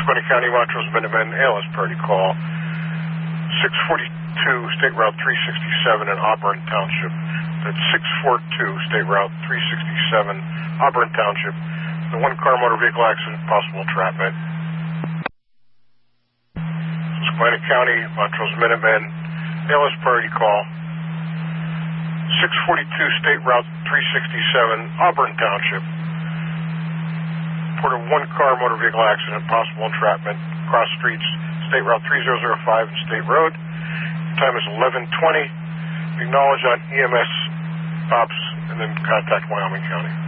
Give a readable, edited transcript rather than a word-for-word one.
Susquehanna County, Montrose, Minutemen, ALS priority call. 642 State Route 367 in Auburn Township. That's 642 State Route 367, Auburn Township. The one-car motor vehicle accident, possible entrapment. Susquehanna County, Montrose, Minutemen, ALS priority call. 642 State Route 367, Auburn Township. Report a one-car motor vehicle accident, possible entrapment, cross streets, State Route 3005 and State Road. Time is 11:20. Acknowledge on EMS ops and then contact Wyoming County.